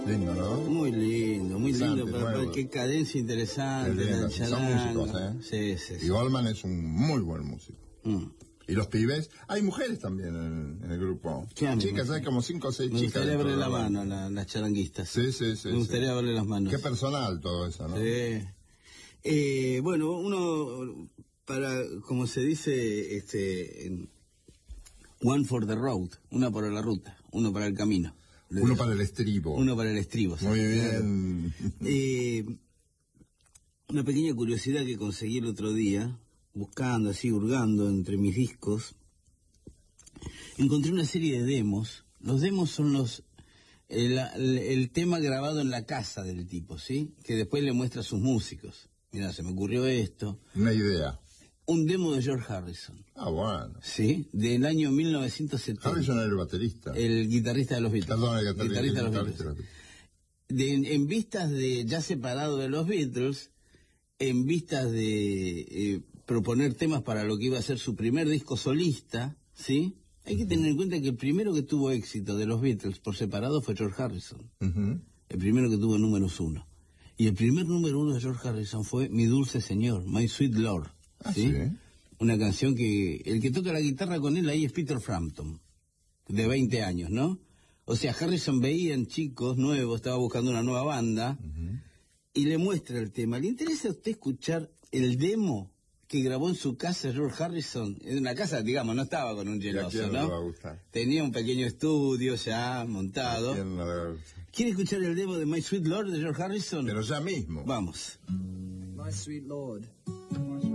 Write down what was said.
Lindo, ¿no? Muy lindo, muy lindo. Pero qué cadencia interesante. Son músicos, ¿eh? Sí. Y Goldman es un muy buen músico. Y los pibes, hay mujeres también en el grupo. Chicas, hay como 5 o 6 chicas. Me gustaría verle la mano a las charanguistas. Sí. Me gustaría verle las manos. Qué personal todo eso, ¿no? Sí. Bueno, uno, como se dice, one for the road, una para la ruta, uno para el camino. Uno para el estribo. Uno para el estribo. Muy bien. Una pequeña curiosidad que conseguí el otro día, buscando así, hurgando entre mis discos, encontré una serie de demos. Los demos son el tema grabado en la casa del tipo, ¿sí? Que después le muestra a sus músicos. Mira, se me ocurrió esto. Una idea. Un demo de George Harrison. Ah, bueno. Sí, del año 1970. Harrison era el baterista. El guitarrista de los Beatles. Perdón, el guitarrista de los Beatles. En vistas de, ya separado de los Beatles, en vistas de proponer temas para lo que iba a ser su primer disco solista, ¿sí? Hay que tener en cuenta que el primero que tuvo éxito de los Beatles por separado fue George Harrison. El primero que tuvo números 1. Y el primer número 1 de George Harrison fue Mi Dulce Señor, My Sweet Lord. ¿Sí? Una canción que el que toca la guitarra con él ahí es Peter Frampton, de 20 años, ¿no? O sea, Harrison veía en chicos nuevos, estaba buscando una nueva banda, y le muestra el tema. ¿Le interesa a usted escuchar el demo que grabó en su casa George Harrison? En una casa, digamos, no estaba con un geloso, ¿no? Le va a gustar? Tenía un pequeño estudio ya montado. ¿Quién no le va a gustar? ¿Quiere escuchar el demo de My Sweet Lord de George Harrison? Pero ya mismo. Vamos. My Sweet Lord.